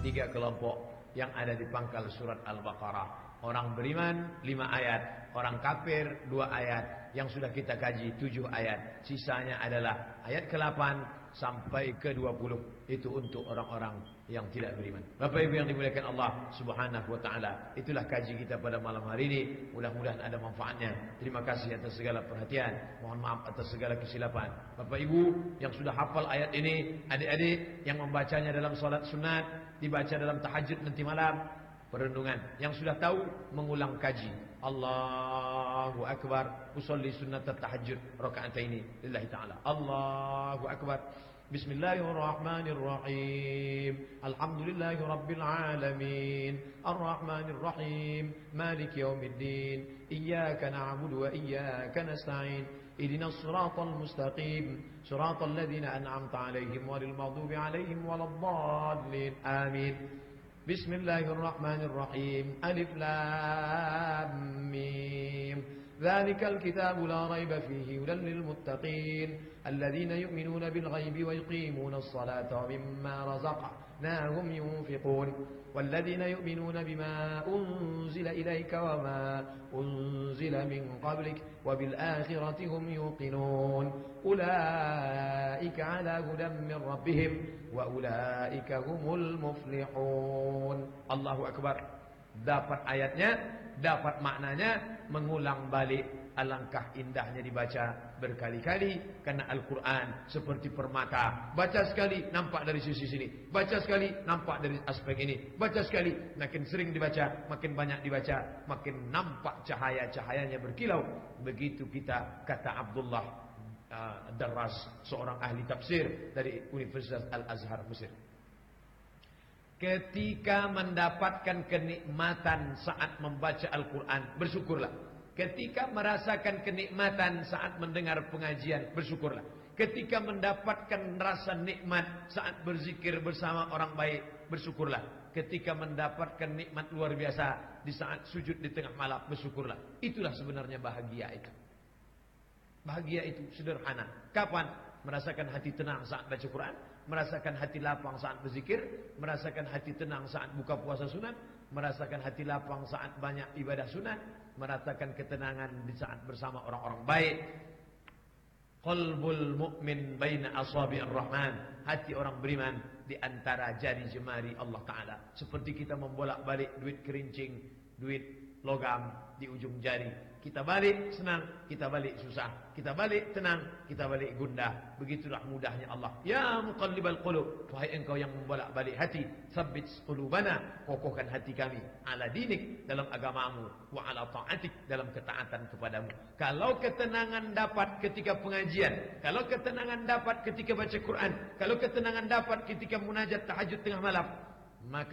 3 kelompok yang ada di pangkal surat Al-Baqarah. Orang beriman 5 ayat, orang kafir 2 ayat. Yang sudah kita kaji 7 ayat. Sisanya adalah ayat ke-8 sampai ke-20. Itu untuk orang-orang yang tidak beriman. Bapak Ibu yang dimuliakan Allah Subhanahu wa taala, itulah kaji kita pada malam hari ini. Mudah-mudahan ada manfaatnya. Terima kasih atas segala perhatian. Mohon maaf atas segala kesilapan. Bapak Ibu yang sudah hafal ayat ini, adik-adik yang membacanya dalam salat sunat, dibaca dalam tahajud nanti malam, perenungan. Yang sudah tahu mengulang kaji. Allahu Akbar. Usolli sunnat tahajud raka'ataini lillahi ta'ala. Allahu Akbar. Bismillahirrahmanirrahim. Alhamdulillahi rabbil alamin. Ar-Rahmanirrahim. Maliki yaumiddin. Iyyaka na'budu wa iyyaka nasta'in. Ihdinas siratal mustaqim. Siratal ladzina an'amta 'alaihim ghairil maghdubi 'alaihim waladdallin. Amin. Bismillahirrahmanirrahim. Alif lam mim. ذلك الكتاب لا ريب فيه هدى للمتقين الذين يؤمنون بالغيب ويقيمون الصلاة ومما رزقناهم ينفقون والذين يؤمنون بما أنزل إليك وما أنزل من قبلك وبالآخرة هم يوقنون أولئك على هدى من ربهم وأولئك هم المفلحون. الله أكبر. Dapat ayatnya, dapat maknanya, mengulang balik. Alangkah indahnya dibaca berkali-kali, karena Al-Quran seperti permata. Baca sekali nampak dari sisi sini, baca sekali nampak dari aspek ini, baca sekali. Makin sering dibaca, makin banyak dibaca, makin nampak cahaya-cahayanya berkilau. Begitu kita kata Abdullah Darras, seorang ahli tafsir dari Universitas Al-Azhar Mesir. Ketika mendapatkan kenikmatan saat membaca Al-Quran, bersyukurlah. Ketika merasakan kenikmatan saat mendengar pengajian, bersyukurlah. Ketika mendapatkan rasa nikmat saat berzikir bersama orang baik, bersyukurlah. Ketika mendapatkan nikmat luar biasa di saat sujud di tengah malam, bersyukurlah. Itulah sebenarnya bahagia itu. Bahagia itu sederhana. Kapan? Merasakan hati tenang saat baca Quran, merasakan hati lapang saat berzikir, merasakan hati tenang saat buka puasa sunat, merasakan hati lapang saat banyak ibadah sunat, merasakan ketenangan di saat bersama orang-orang baik. Qalbul mu'min baina asabi'ir rahman. Hati orang beriman di antara jari jemari Allah Ta'ala. Seperti kita membolak-balik duit kerincing, duit logam di ujung jari. Kita balik senang, kita balik susah. Kita balik tenang, kita balik gundah. Begitulah mudahnya Allah. Ya muqallibal qulub, wahai engkau yang membolak-balik hati, tsabbit qulubana, kokohkan hati kami ala dinik, dalam agamamu, wa ala ta'atik, dalam ketaatan kepadamu. Kalau ketenangan dapat ketika pengajian, kalau ketenangan dapat ketika baca Quran, kalau ketenangan dapat ketika munajat tahajud tengah malam,